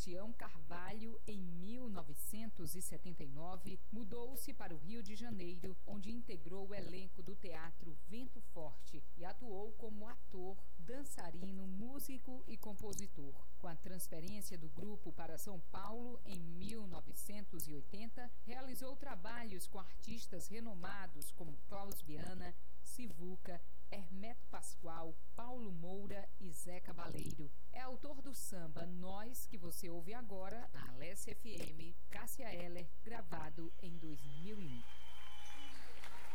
Sebastião Carvalho, em 1979, mudou-se para o Rio de Janeiro, onde integrou o elenco do Teatro Vento Forte e atuou como ator, dançarino, músico e compositor. Com a transferência do grupo para São Paulo, em 1980, realizou trabalhos com artistas renomados como Klaus Viana, Sivuca, Hermeto Pascoal, Paulo Moura e Zé Cabaleiro. É autor do samba Nós, que você ouve agora na Alessia FM, Cássia Eller, gravado em 2001.